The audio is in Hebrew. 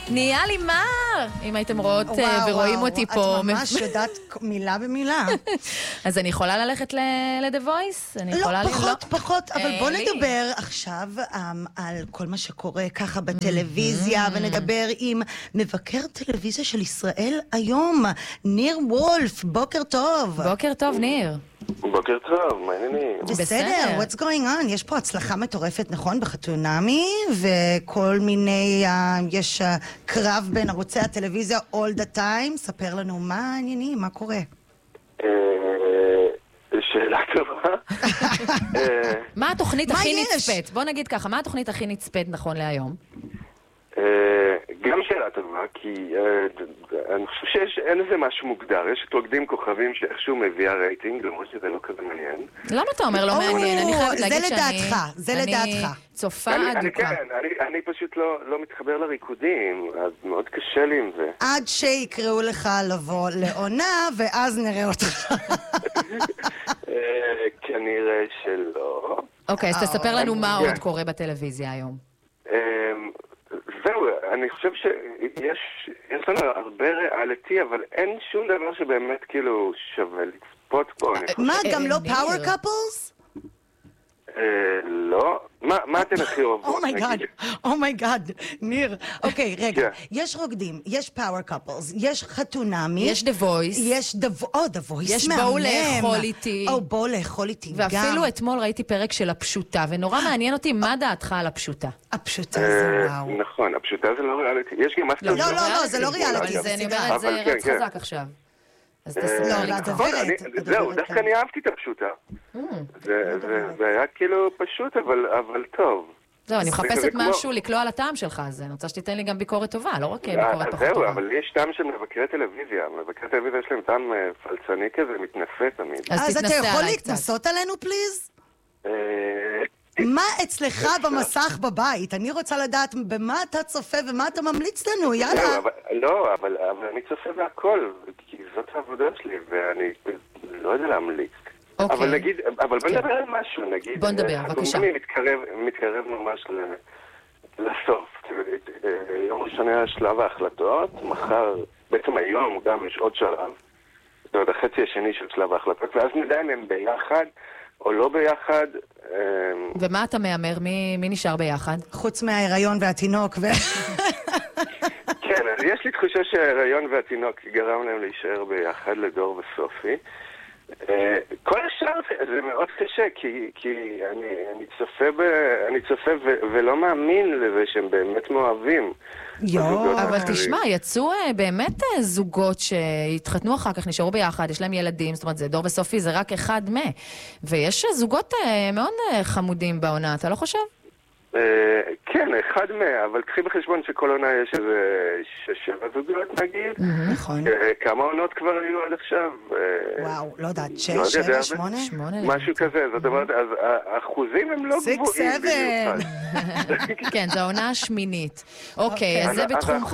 נהיה לי מר! אם הייתם רואות ורואים אותי פה. את ממש יודעת מילה במילה. אז אני יכולה ללכת ל-The Voice? לא, פחות, אבל בוא נדבר עכשיו על כל מה שקורה ככה בטלוויזיה, ונדבר עם מבקר טלוויזיה של ישראל היום, ניר וולף. בוקר טוב. בוקר טוב, ניר. בוקר טוב, מה העניינים? בסדר, what's going on? יש פה הצלחה מטורפת, נכון? בחתונמי, וכל מיני, יש קרב בין ערוצי הטלוויזיה all the time. ספר לנו מה העניינים, מה קורה? שאלה טובה. מה התוכנית הכי נצפית? בוא נגיד ככה, מה התוכנית הכי נצפית נכון להיום? גם שאלה טובה, כי אני חושב שאין איזה משהו מוגדר. יש רוקדים כוכבים שאיכשהו מביאה רייטינג, למרות שזה לא כזה מעניין. למה אתה אומר לא מעניין? אני חייבת להגיד זה לדעתך. אני צופה אדוקה. אני פשוט לא מתחבר לריקודים, אז מאוד קשה לי עם זה. עד שיקראו לך לבוא לעונה, ואז נראה אותך. כנראה שלא. אוקיי, אז תספר לנו מה עוד קורה בטלוויזיה היום. זהו, אני חושב שיש לנו הרבה ריאליטי, אבל אין שום דבר שבאמת כאילו שווה לצפות פה. מה, גם לא פאוור קאפלס? לא. מה אתם הכי אוהבות? אומייגאד, ניר. אוקיי, רגע. יש רוקדים, יש פאוור קאפלס, יש חתונמי. יש The Voice. יש The Voice, יש בואו לאכול איתי. בואו לאכול איתי גם. ואפילו אתמול ראיתי פרק של הפשוטה, ונורא מעניין אותי מה דעתך על הפשוטה. הפשוטה זה וואו. נכון, הפשוטה זה לא ריאליטי. יש גם מאסטר... לא, זה לא ריאליטי. אני אומרת, זה רץ חזק עכשיו. אז תספר לי. זהו, דווקא אני אהבתי את הפשוטה. זה היה כאילו פשוט, אבל טוב. זהו, אני מחפשת משהו לקלוע על הטעם שלך, אז אני רוצה שתיתן לי גם ביקורת טובה, לא רק ביקורת פחות טובה. זהו, אבל יש טעם של מבקרי טלוויזיה. מבקרי טלוויזיה יש להם טעם פלצני כזה, מתנשא תמיד. אז אתה יכול להתנסות עלינו, פליז? מה אצלך במסך בבית? אני רוצה לדעת במה אתה צופה ומה אתה ממליץ לנו, יאללה. לא, אבל אני צופה בהכל, כי זאת העבודה שלי, ואני לא יודע להמליץ. אבל נגיד, אבל בוא נדבר על משהו, נגיד. בוא נדבר, בבקשה. אני מתקרב ממש לסוף. יום ראשון היה שלב ההחלטות, מחר, בעצם היום גם יש עוד שלב. זאת אומרת, החצי השני של שלב ההחלטות, ואז נדע אם הם ביחד או לא ביחד. ומה אתה מאמר? מי נשאר ביחד? חוץ מההיריון והתינוק כן, אז יש לי תחושה שההיריון והתינוק גרם להם להישאר ביחד לדור וסופי. כל השאר זה מאוד קשה, כי אני צופה ולא מאמין לזה שהם באמת מאוהבים. אבל תשמע, יצאו באמת זוגות שהתחתנו אחר כך, נשארו ביחד, יש להם ילדים, זאת אומרת, זה דור וסופי, זה רק אחד ויש זוגות מאוד חמודים בעונה, אתה לא חושב? כן, אחד אבל קחי בחשבון שכל עונה יש איזה 7 זוגות נגיד. נכון. כמה עונות כבר היו עד עכשיו? וואו, לא יודעת, 6, 7, 8? משהו כזה, זאת אומרת, אז האחוזים הם לא גבוהים במיוחד. כן, זו העונה השמינית. אוקיי, אז זה בתחום